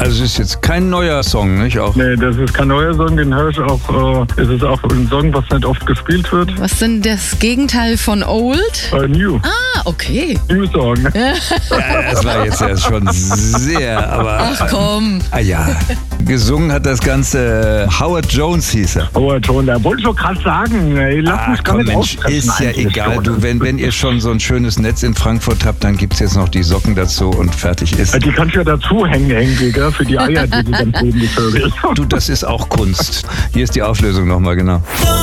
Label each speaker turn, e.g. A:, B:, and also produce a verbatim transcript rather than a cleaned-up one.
A: Also es ist jetzt kein neuer Song, nicht? Auch
B: Nee, das ist kein neuer Song, den höre ich auch. Äh, es ist auch ein Song, was nicht oft gespielt wird.
C: Was ist denn das Gegenteil von old?
B: Äh, new.
C: Ah, okay.
B: New Song.
A: ja, das war jetzt ja schon sehr, aber...
C: Ach komm.
A: Ah ja, gesungen hat das Ganze Howard Jones hieß er.
B: Oh, schon, da wollte ich doch gerade sagen. Ey, lass
A: Ach
B: mich gar
A: komm
B: nicht
A: Mensch,
B: aussprechen
A: ist ja
B: eigentlich
A: egal.
B: schon.
A: Du, wenn, wenn ihr schon so ein schönes Netz in Frankfurt habt, dann gibt es jetzt noch die Socken dazu und fertig ist.
B: Die kannst du ja dazu hängen, Henkel, gell, für die Eier, die sie dann geben, die Vögel.
A: Du, das ist auch Kunst. Hier ist die Auflösung nochmal genau.